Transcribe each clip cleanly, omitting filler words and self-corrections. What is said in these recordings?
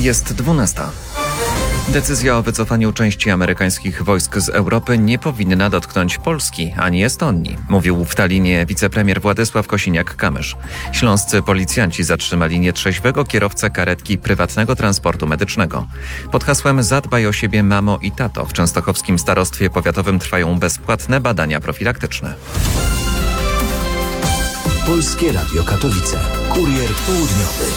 Jest 12. Decyzja o wycofaniu części amerykańskich wojsk z Europy nie powinna dotknąć Polski ani Estonii, mówił w Tallinie wicepremier Władysław Kosiniak-Kamysz. Śląscy policjanci zatrzymali nietrzeźwego kierowcę karetki prywatnego transportu medycznego. Pod hasłem „Zadbaj o siebie, mamo i tato” w częstochowskim starostwie powiatowym trwają bezpłatne badania profilaktyczne. Polskie Radio Katowice. Kurier południowy.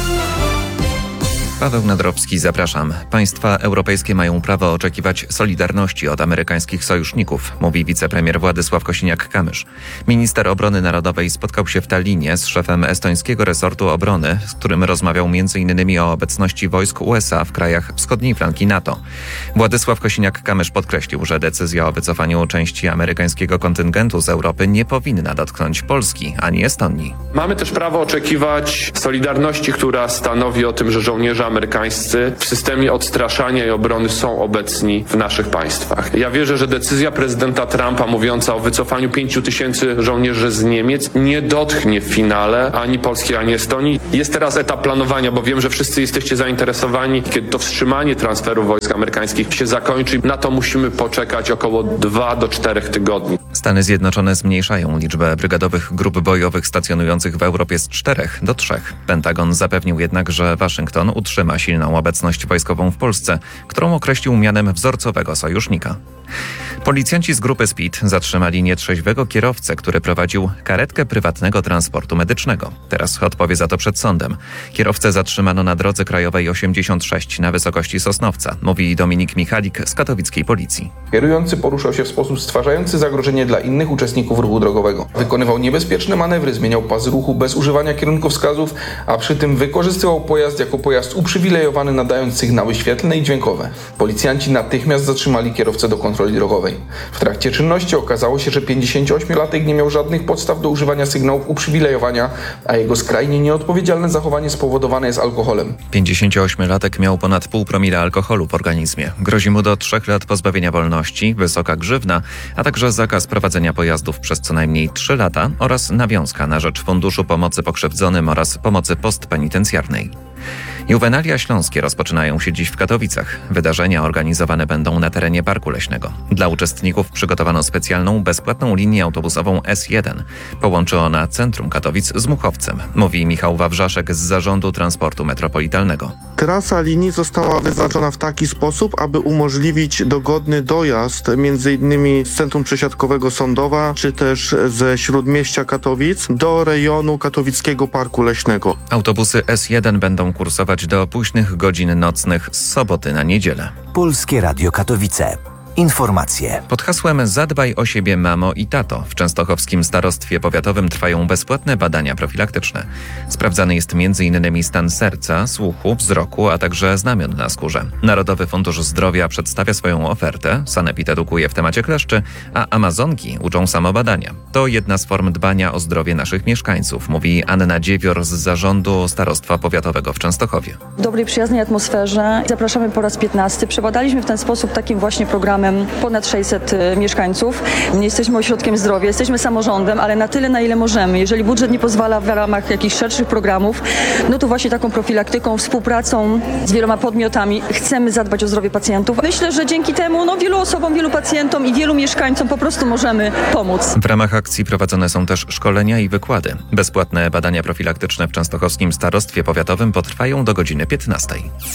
Paweł Nadrowski, zapraszam. Państwa europejskie mają prawo oczekiwać solidarności od amerykańskich sojuszników, mówi wicepremier Władysław Kosiniak-Kamysz. Minister Obrony Narodowej spotkał się w Tallinie z szefem estońskiego resortu obrony, z którym rozmawiał m.in. o obecności wojsk USA w krajach wschodniej flanki NATO. Władysław Kosiniak-Kamysz podkreślił, że decyzja o wycofaniu części amerykańskiego kontyngentu z Europy nie powinna dotknąć Polski ani Estonii. Mamy też prawo oczekiwać solidarności, która stanowi o tym, że żołnierze amerykańscy w systemie odstraszania i obrony są obecni w naszych państwach. Ja wierzę, że decyzja prezydenta Trumpa mówiąca o wycofaniu 5,000 żołnierzy z Niemiec nie dotknie w finale ani Polski, ani Estonii. Jest teraz etap planowania, bo wiem, że wszyscy jesteście zainteresowani, kiedy to wstrzymanie transferu wojsk amerykańskich się zakończy. Na to musimy poczekać około 2 do 4 tygodni. Stany Zjednoczone zmniejszają liczbę brygadowych grup bojowych stacjonujących w Europie z 4 do 3. Pentagon zapewnił jednak, że Waszyngton utrzyma silną obecność wojskową w Polsce, którą określił mianem wzorcowego sojusznika. Policjanci z grupy Speed zatrzymali nietrzeźwego kierowcę, który prowadził karetkę prywatnego transportu medycznego. Teraz odpowie za to przed sądem. Kierowcę zatrzymano na drodze krajowej 86 na wysokości Sosnowca, mówi Dominik Michalik z katowickiej policji. Kierujący poruszał się w sposób stwarzający zagrożenie dla innych uczestników ruchu drogowego. Wykonywał niebezpieczne manewry, zmieniał pas ruchu bez używania kierunkowskazów, a przy tym wykorzystywał pojazd jako pojazd uprzywilejowany, nadając sygnały świetlne i dźwiękowe. Policjanci natychmiast zatrzymali kierowcę do kontroli drogowej. W trakcie czynności okazało się, że 58-latek nie miał żadnych podstaw do używania sygnałów uprzywilejowania, a jego skrajnie nieodpowiedzialne zachowanie spowodowane jest alkoholem. 58-latek miał ponad 0,5 promila alkoholu w organizmie. Grozi mu do 3 lat pozbawienia wolności, wysoka grzywna, a także zakaz prowadzenia pojazdów przez co najmniej 3 lata oraz nawiązka na rzecz Funduszu Pomocy Pokrzywdzonym oraz Pomocy Postpenitencjarnej. Juwenalia śląskie rozpoczynają się dziś w Katowicach. Wydarzenia organizowane będą na terenie Parku Leśnego. Dla uczestników przygotowano specjalną, bezpłatną linię autobusową S1. Połączy ona centrum Katowic z Muchowcem, mówi Michał Wawrzaszek z Zarządu Transportu Metropolitalnego. Trasa linii została wyznaczona w taki sposób, aby umożliwić dogodny dojazd m.in. z Centrum Przesiadkowego Sądowa, czy też ze Śródmieścia Katowic do rejonu katowickiego Parku Leśnego. Autobusy S1 będą kursować do późnych godzin nocnych z soboty na niedzielę. Polskie Radio Katowice. Informacje. Pod hasłem „Zadbaj o siebie, mamo i tato” w częstochowskim starostwie powiatowym trwają bezpłatne badania profilaktyczne. Sprawdzany jest m.in. stan serca, słuchu, wzroku, a także znamion na skórze. Narodowy Fundusz Zdrowia przedstawia swoją ofertę, Sanepid edukuje w temacie kleszczy, a Amazonki uczą samobadania. To jedna z form dbania o zdrowie naszych mieszkańców, mówi Anna Dziewior z Zarządu Starostwa Powiatowego w Częstochowie. W dobrej, przyjaznej atmosferze zapraszamy po raz 15. Przebadaliśmy w ten sposób takim właśnie programem ponad 600 mieszkańców. Nie jesteśmy ośrodkiem zdrowia, jesteśmy samorządem, ale na tyle, na ile możemy. Jeżeli budżet nie pozwala w ramach jakichś szerszych programów, no to właśnie taką profilaktyką, współpracą z wieloma podmiotami chcemy zadbać o zdrowie pacjentów. Myślę, że dzięki temu wielu osobom, wielu pacjentom i wielu mieszkańcom po prostu możemy pomóc. W ramach akcji prowadzone są też szkolenia i wykłady. Bezpłatne badania profilaktyczne w Częstochowskim Starostwie Powiatowym potrwają do godziny 15.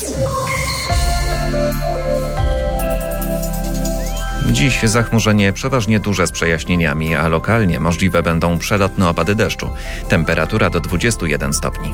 Dziś zachmurzenie przeważnie duże z przejaśnieniami, a lokalnie możliwe będą przelotne opady deszczu. Temperatura do 21 stopni.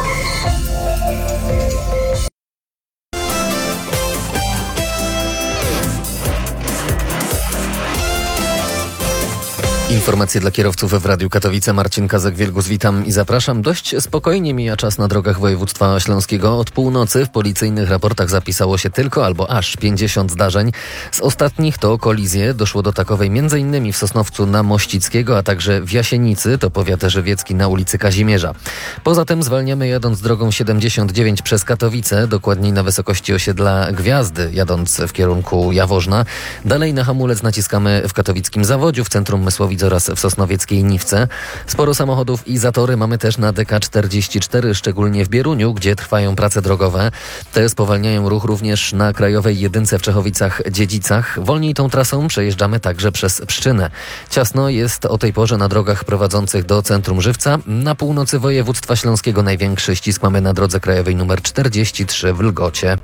Informacje dla kierowców w Radiu Katowice. Marcin Kazak-Wielgus, witam i zapraszam. Dość spokojnie mija czas na drogach województwa śląskiego. Od północy w policyjnych raportach zapisało się tylko albo aż 50 zdarzeń. Z ostatnich to kolizje. Doszło do takowej m.in. w Sosnowcu na Mościckiego, a także w Jasienicy, to powiat żywiecki, na ulicy Kazimierza. Poza tym zwalniamy jadąc drogą 79 przez Katowice, dokładniej na wysokości osiedla Gwiazdy, jadąc w kierunku Jaworzna. Dalej na hamulec naciskamy w katowickim Zawodziu, w centrum Mysłowic oraz oraz w Sosnowieckiej Niwce. Sporo samochodów i zatory mamy też na DK44, szczególnie w Bieruniu, gdzie trwają prace drogowe. Te spowalniają ruch również na Krajowej Jedynce w Czechowicach-Dziedzicach. Wolniej tą trasą przejeżdżamy także przez Pszczynę. Ciasno jest o tej porze na drogach prowadzących do centrum Żywca. Na północy województwa śląskiego największy ścisk mamy na drodze krajowej nr 43 w Lgocie.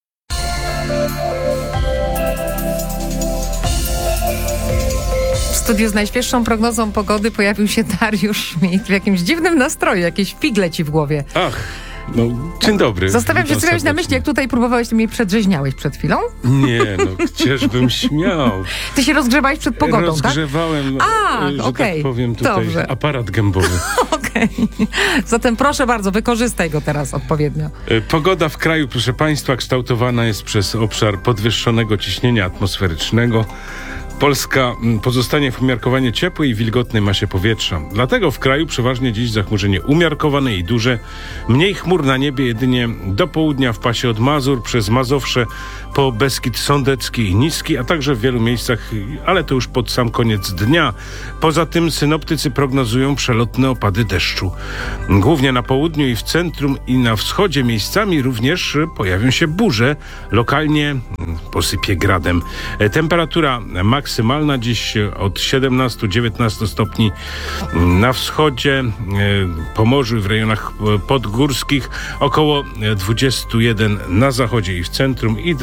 W studiu z najświeższą prognozą pogody pojawił się Dariusz Schmidt w jakimś dziwnym nastroju, jakieś figle ci w głowie. Ach, no dzień dobry. Zostawiam się coś na myśli, jak tutaj próbowałeś, ty mnie przedrzeźniałeś przed chwilą. Nie, no gdzieżbym śmiał. Ty się rozgrzewałeś przed pogodą, Rozgrzewałem, tak? tak powiem tutaj, dobrze. aparat gębowy. Okej. Zatem proszę bardzo, wykorzystaj go teraz odpowiednio. Pogoda w kraju, proszę Państwa, kształtowana jest przez obszar podwyższonego ciśnienia atmosferycznego. Polska pozostanie w umiarkowanie ciepłej i wilgotnej masie powietrza. Dlatego w kraju przeważnie dziś zachmurzenie umiarkowane i duże. Mniej chmur na niebie jedynie do południa w pasie od Mazur przez Mazowsze po Beskid Sądecki i Niski, a także w wielu miejscach, ale to już pod sam koniec dnia. Poza tym synoptycy prognozują przelotne opady deszczu. Głównie na południu i w centrum i na wschodzie miejscami również pojawią się burze. Lokalnie posypie gradem. Temperatura maksymalna dziś od 17-19 stopni na wschodzie, Pomorzu i w rejonach podgórskich, około 21 na zachodzie i w centrum i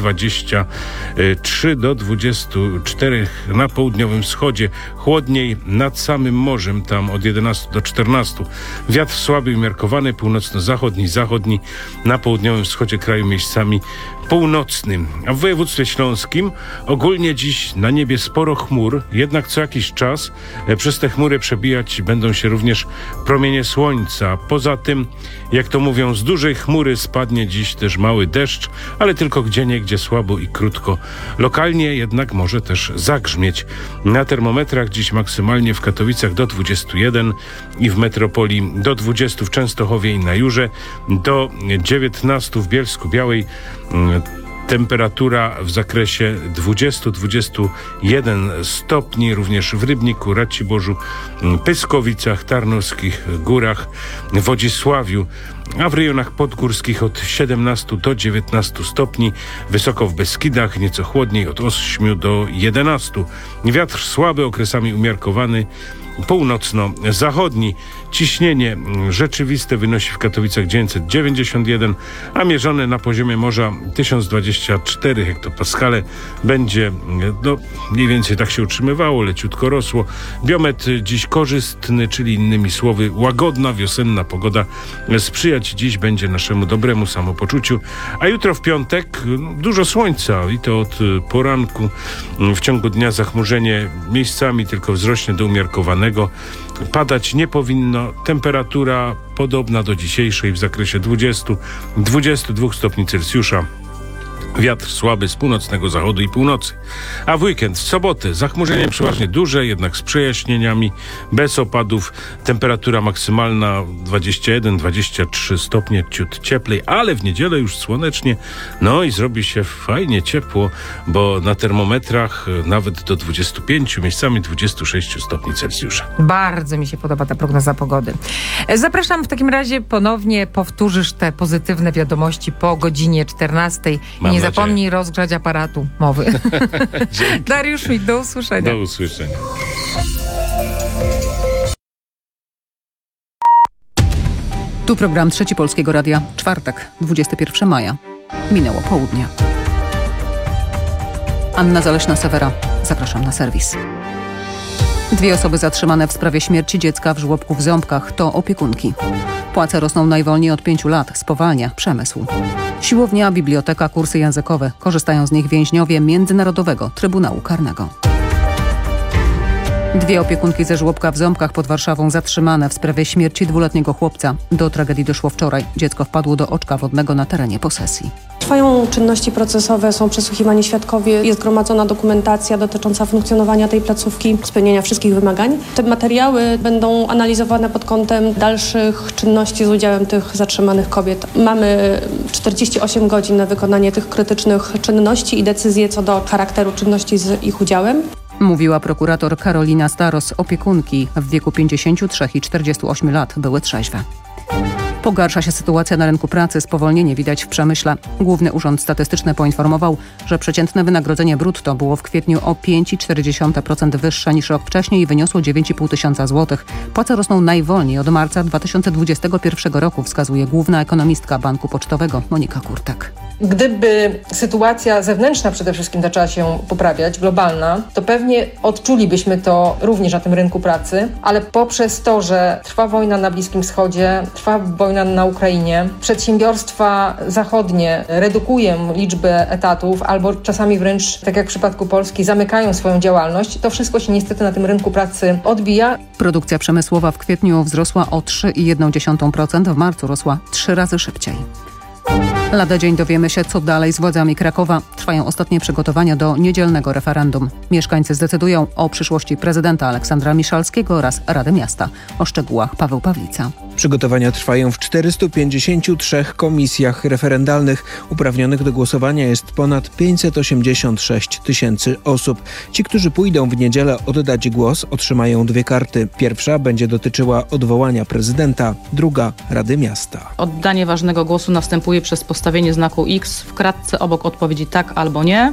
23 do 24 na południowym wschodzie. Chłodniej nad samym morzem, tam od 11 do 14. Wiatr słaby i umiarkowany, północno-zachodni, na południowym wschodzie kraju miejscami północnym. A w województwie śląskim ogólnie dziś na niebie sporo chmur, jednak co jakiś czas przez te chmury przebijać będą się również promienie słońca. Poza tym, jak to mówią, z dużej chmury spadnie dziś też mały deszcz, ale tylko gdzieniegdzie słabo i krótko. Lokalnie jednak może też zagrzmieć. Na termometrach dziś maksymalnie w Katowicach do 21 i w metropolii do 20 w Częstochowie i na Jurze, do 19 w Bielsku-Białej. Temperatura w zakresie 20-21 stopni, również w Rybniku, Raciborzu, Pyskowicach, Tarnowskich Górach, Wodzisławiu, a w rejonach podgórskich od 17 do 19 stopni, wysoko w Beskidach, nieco chłodniej od 8 do 11. Wiatr słaby, okresami umiarkowany, północno-zachodni. Ciśnienie rzeczywiste wynosi w Katowicach 991, a mierzone na poziomie morza 1024 hektopaskale. Będzie, mniej więcej tak się utrzymywało, leciutko rosło. Biometr dziś korzystny, czyli innymi słowy łagodna, wiosenna pogoda sprzyjać dziś będzie naszemu dobremu samopoczuciu. A jutro w piątek dużo słońca i to od poranku. W ciągu dnia zachmurzenie miejscami tylko wzrośnie do umiarkowanego. Padać nie powinno. Temperatura podobna do dzisiejszej w zakresie 20-22 stopni Celsjusza. Wiatr słaby z północnego zachodu i północy. A w weekend, w sobotę, zachmurzenie przeważnie duże, jednak z przejaśnieniami, bez opadów. Temperatura maksymalna 21-23 stopnie, ciut cieplej, ale w niedzielę już słonecznie. No i zrobi się fajnie ciepło, bo na termometrach nawet do 25, miejscami 26 stopni Celsjusza. Bardzo mi się podoba ta prognoza pogody. Zapraszam w takim razie ponownie, powtórzysz te pozytywne wiadomości po godzinie 14. Mam Nie zapomnij rozgrzać aparatu mowy. Dariusz Schmidt, do usłyszenia. Do usłyszenia. Tu program Trzeci Polskiego Radia. Czwartek, 21 maja. Minęło południe. Anna Zaleśna-Sewera. Zapraszam na serwis. 2 osoby zatrzymane w sprawie śmierci dziecka w żłobku w Ząbkach to opiekunki. Płace rosną najwolniej od 5 lat. Spowalnia przemysł. Siłownia, biblioteka, kursy językowe. Korzystają z nich więźniowie Międzynarodowego Trybunału Karnego. 2 opiekunki ze żłobka w Ząbkach pod Warszawą zatrzymane w sprawie śmierci 2-letniego chłopca. Do tragedii doszło wczoraj. Dziecko wpadło do oczka wodnego na terenie posesji. Trwają czynności procesowe, są przesłuchiwani świadkowie, jest gromadzona dokumentacja dotycząca funkcjonowania tej placówki, spełnienia wszystkich wymagań. Te materiały będą analizowane pod kątem dalszych czynności z udziałem tych zatrzymanych kobiet. Mamy 48 godzin na wykonanie tych krytycznych czynności i decyzje co do charakteru czynności z ich udziałem. Mówiła prokurator Karolina Staros. Opiekunki w wieku 53 i 48 lat były trzeźwe. Pogarsza się sytuacja na rynku pracy, spowolnienie widać w przemyśle. Główny Urząd Statystyczny poinformował, że przeciętne wynagrodzenie brutto było w kwietniu o 5,4% wyższe niż rok wcześniej i wyniosło 9,5 tysiąca złotych. Płace rosną najwolniej od marca 2021 roku, wskazuje główna ekonomistka Banku Pocztowego Monika Kurtek. Gdyby sytuacja zewnętrzna przede wszystkim zaczęła się poprawiać, globalna, to pewnie odczulibyśmy to również na tym rynku pracy, ale poprzez to, że trwa wojna na Bliskim Wschodzie, trwa wojna na Ukrainie, przedsiębiorstwa zachodnie redukują liczbę etatów albo czasami wręcz, tak jak w przypadku Polski, zamykają swoją działalność, to wszystko się niestety na tym rynku pracy odbija. Produkcja przemysłowa w kwietniu wzrosła o 3,1%, w marcu rosła 3 razy szybciej. Lada dzień dowiemy się, co dalej z władzami Krakowa. Trwają ostatnie przygotowania do niedzielnego referendum. Mieszkańcy zdecydują o przyszłości prezydenta Aleksandra Miszalskiego oraz Rady Miasta. O szczegółach Paweł Pawlica. Przygotowania trwają w 453 komisjach referendalnych. Uprawnionych do głosowania jest ponad 586 tysięcy osób. Ci, którzy pójdą w niedzielę oddać głos, otrzymają 2 karty. Pierwsza będzie dotyczyła odwołania prezydenta, druga Rady Miasta. Oddanie ważnego głosu następuje przez postawienie znaku X w kratce obok odpowiedzi tak albo nie.